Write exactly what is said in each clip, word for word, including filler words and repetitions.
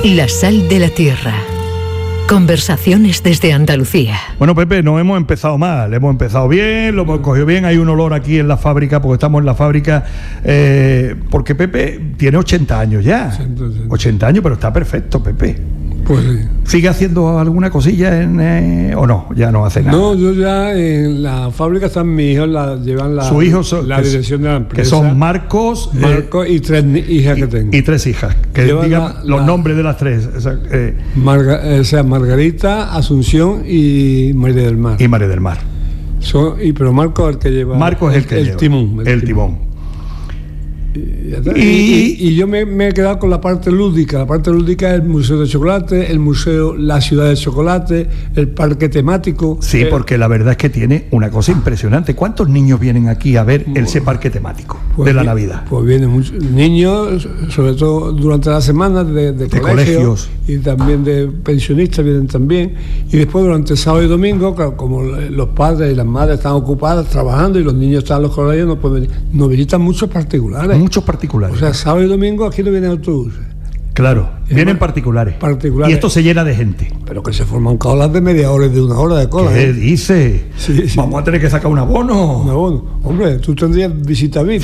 La sal de la tierra. Conversaciones desde Andalucía. Bueno, Pepe, no hemos empezado mal, hemos empezado bien, lo hemos cogido bien. Hay un olor aquí en la fábrica, porque estamos en la fábrica, eh, porque Pepe tiene ochenta años ya. ochenta años, pero está perfecto, Pepe. Pues sí. ¿Sigue haciendo alguna cosilla en, eh, o no? Ya no hace nada. No, yo ya en la fábrica están mis hijos, la, llevan la, Su hijo son, la dirección de la empresa. Que son Marcos, Marcos eh, y tres hijas que tengo. Y tres hijas. Que Llevan digan la, los la, nombres de las tres. O sea, eh, Marga, o sea, Margarita, Asunción y María del Mar. Y María del Mar. Son, y, pero Marcos es el que lleva. Marcos es el que el lleva. Timón. El, el timón. timón. Y, y, y, y yo me, me he quedado con la parte lúdica. La parte lúdica es el Museo de Chocolate, el Museo La Ciudad del Chocolate, el parque temático. Sí, eh, porque la verdad es que tiene una cosa impresionante. ¿Cuántos niños vienen aquí a ver ese parque temático pues, de la Navidad? Pues vienen muchos niños, sobre todo durante las semanas de, de, de colegios, colegios y también de pensionistas vienen también. Y después durante sábado y domingo, claro, como los padres y las madres están ocupadas trabajando y los niños están en los colegios, no pueden venir. Nos visitan muchos particulares. Muchos particulares. O sea, sábado y domingo aquí no vienen autobuses. Claro, y vienen particulares. particulares. Y esto se llena de gente. Pero que se forman colas de media hora y de una hora de cola. ¿Qué ¿eh? dice? Sí, sí. Vamos a tener que sacar un abono. Un abono. Hombre, tú tendrías visita a mí.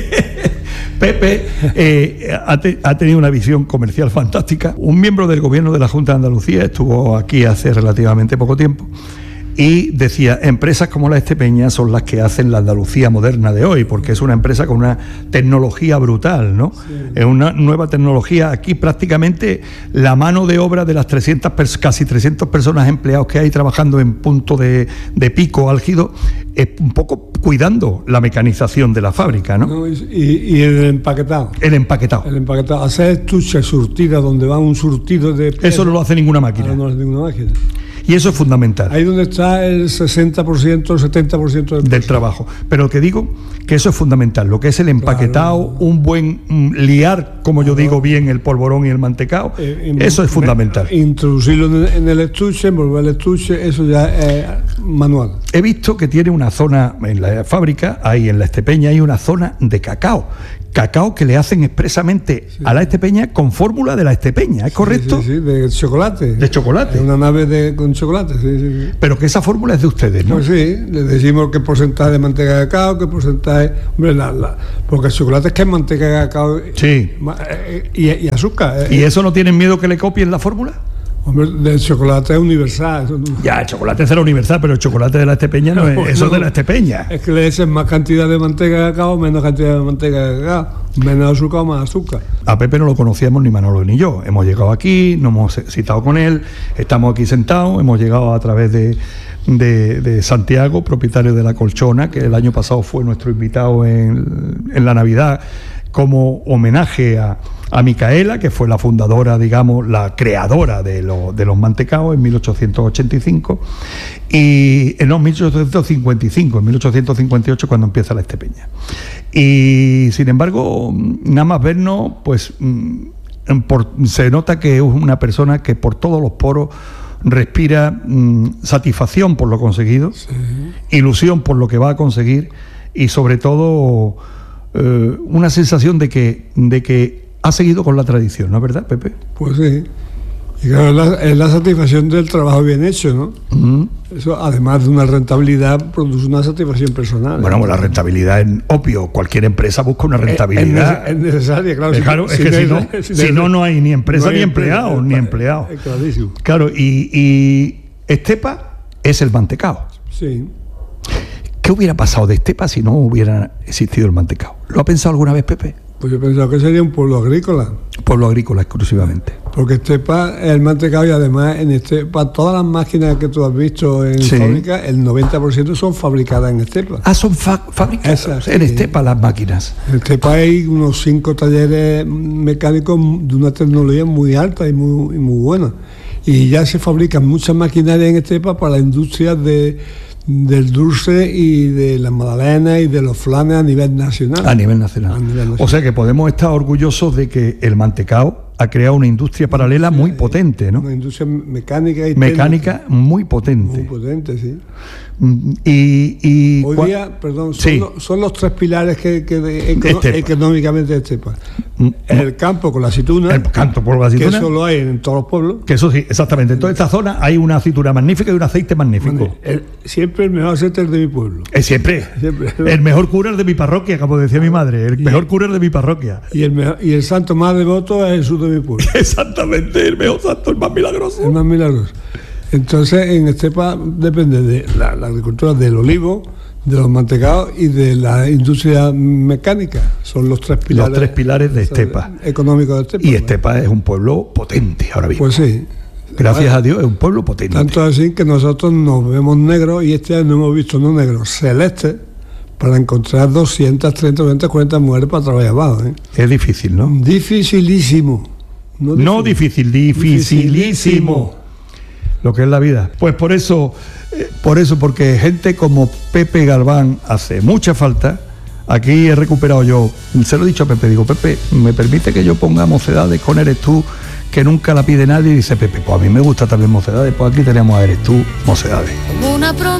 Pepe eh, ha, te, ha tenido una visión comercial fantástica. Un miembro del gobierno de la Junta de Andalucía estuvo aquí hace relativamente poco tiempo y decía, empresas como la Estepeña son las que hacen la Andalucía moderna de hoy, porque es una empresa con una tecnología brutal, ¿no? Sí. Es una nueva tecnología. Aquí prácticamente la mano de obra de las trescientas, casi trescientas personas empleados que hay trabajando en punto de, de pico álgido, es un poco cuidando la mecanización de la fábrica, ¿no? no y, y el empaquetado. El empaquetado. El empaquetado. Hacer estuches surtidas donde va un surtido de... Eso no lo hace ninguna máquina. No lo hace ninguna máquina. Y eso es fundamental. Ahí donde está el sesenta por ciento, el setenta por ciento del, del trabajo. Pero lo que digo, que eso es fundamental. Lo que es el empaquetado, claro. Un buen um, liar, como claro. Yo digo bien, el polvorón y el mantecado, eh, eso es fundamental. Introducirlo en el, en el estuche, envolver el estuche, eso ya es manual. He visto que tiene una zona, en la fábrica, ahí en la Estepeña, hay una zona de cacao. Cacao que le hacen expresamente sí. A la Estepeña con fórmula de la Estepeña, ¿es sí, correcto? Sí, sí, de chocolate. De chocolate. Es una nave de, con chocolate, sí, sí, sí. Pero que esa fórmula es de ustedes, ¿no? Pues sí, le decimos qué porcentaje de manteca de cacao, qué porcentaje... Hombre, la, la, porque el chocolate es que es manteca de cacao sí. y, y azúcar. ¿Y eso no tienen miedo que le copien la fórmula? Hombre, el chocolate es universal. Eso no... Ya, el chocolate será universal, pero el chocolate de la Estepeña no, no es eso no, de la Estepeña. Es que le echen más cantidad de manteca de cacao, menos cantidad de manteca de cacao, menos azúcar o más azúcar. A Pepe no lo conocíamos ni Manolo ni yo. Hemos llegado aquí, nos hemos citado con él, estamos aquí sentados, hemos llegado a través de, de, de Santiago, propietario de La Colchona, que el año pasado fue nuestro invitado en, en la Navidad, como homenaje a, a Micaela, que fue la fundadora, digamos, la creadora de, lo, de los mantecaos en mil ochocientos ochenta y cinco, y en no, mil ochocientos cincuenta y cinco, en mil ochocientos cincuenta y ocho cuando empieza la Estepeña. Y sin embargo, nada más vernos, pues por, se nota que es una persona que por todos los poros respira mmm, satisfacción por lo conseguido, sí. Ilusión por lo que va a conseguir y sobre todo eh, una sensación de que, de que ha seguido con la tradición, ¿no es verdad, Pepe? Pues sí. Y claro, es la, es la satisfacción del trabajo bien hecho, ¿no? Uh-huh. Eso, además de una rentabilidad, produce una satisfacción personal. Bueno, pues la rentabilidad es obvio. Cualquier empresa busca una rentabilidad. Es, es necesaria, claro. Es, claro, si, es que si, si no, si si no, no hay ni empresa, no hay ni empleados, ni empleados. Es clarísimo. Claro, y, y Estepa es el mantecao. Sí. ¿Qué hubiera pasado de Estepa si no hubiera existido el mantecao? ¿Lo ha pensado alguna vez, Pepe? Pues yo he pensado que sería un pueblo agrícola. Pueblo agrícola exclusivamente. Porque Estepa es el mantecao y además en Estepa todas las máquinas que tú has visto en sí. fábrica, el noventa por ciento son fabricadas en Estepa. Ah, son fa- fabricadas Esas, sí. en Estepa las máquinas. En Estepa hay unos cinco talleres mecánicos de una tecnología muy alta y muy, y muy buena. Y ya se fabrican muchas maquinarias en Estepa para la industria de... del dulce y de las magdalenas y de los flanes a nivel nacional. A nivel nacional. A nivel nacional. O sea que podemos estar orgullosos de que el mantecao ha creado una industria paralela muy potente, ¿no? Una industria mecánica y Mecánica técnica. muy potente. Muy potente, sí. Y, y Hoy cua- día, perdón, son, sí. los, son los tres pilares que, que de- econo- Estepa. económicamente de Estepa. Mm, El campo con la aceituna, El canto por la que aceituna. eso lo hay en todos los pueblos. Que eso sí, exactamente. En toda esta zona hay una aceituna magnífica y un aceite magnífico. El- siempre el mejor aceite es de mi pueblo. Es siempre. Siempre. El mejor cura es de mi parroquia, como decía mi madre. El mejor cura es de mi parroquia. Y el, mejor- y el santo más devoto es Jesús de mi pueblo. Exactamente, el mejor santo, el más milagroso. Es más milagroso. Entonces, en Estepa depende de la, la agricultura del olivo, de los mantecados y de la industria mecánica. Son los tres pilares. Los tres pilares de Estepa. Económicos de Estepa. Y Estepa es un pueblo potente ahora mismo. Pues sí. Gracias a Dios es un pueblo potente. Tanto así que nosotros nos vemos negros y este año hemos visto no negros, celestes, para encontrar doscientas treinta, doscientas cuarenta mujeres para trabajar abajo. ¿eh? Es difícil, ¿no? Dificilísimo. No difícil, dificilísimo. Lo que es la vida. Pues por eso, eh, por eso, porque gente como Pepe Galván hace mucha falta. Aquí he recuperado yo, se lo he dicho a Pepe, digo, Pepe, ¿me permite que yo ponga Mocedades con Eres Tú, que nunca la pide nadie? Y dice Pepe, pues a mí me gusta también Mocedades, pues aquí tenemos a Eres Tú, Mocedades. Como una